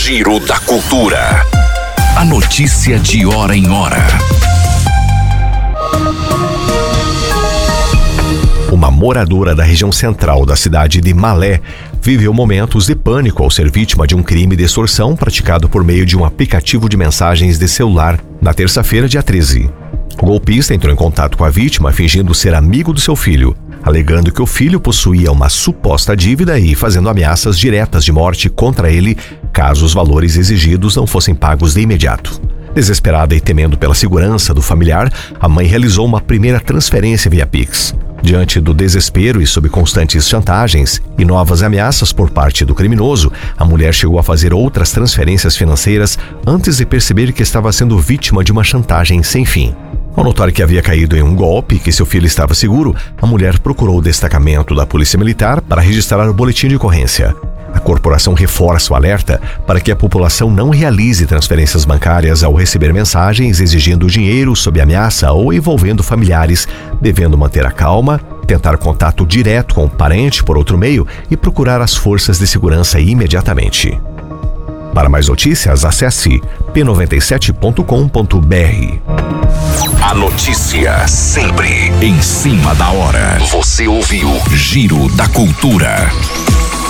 Giro da Cultura. A notícia de hora em hora. Uma moradora da região central da cidade de Malé viveu momentos de pânico ao ser vítima de um crime de extorsão praticado por meio de um aplicativo de mensagens de celular na terça-feira, dia 13. O golpista entrou em contato com a vítima fingindo ser amigo do seu filho, alegando que o filho possuía uma suposta dívida e fazendo ameaças diretas de morte contra ele caso os valores exigidos não fossem pagos de imediato. Desesperada e temendo pela segurança do familiar, a mãe realizou uma primeira transferência via Pix. Diante do desespero e sob constantes chantagens e novas ameaças por parte do criminoso, a mulher chegou a fazer outras transferências financeiras antes de perceber que estava sendo vítima de uma chantagem sem fim. Ao notar que havia caído em um golpe e que seu filho estava seguro, a mulher procurou o destacamento da Polícia Militar para registrar o boletim de ocorrência. A corporação reforça o alerta para que a população não realize transferências bancárias ao receber mensagens exigindo dinheiro sob ameaça ou envolvendo familiares, devendo manter a calma, tentar contato direto com o parente por outro meio e procurar as forças de segurança imediatamente. Para mais notícias, acesse p97.com.br. A notícia sempre em cima da hora. Você ouviu Giro da Cultura.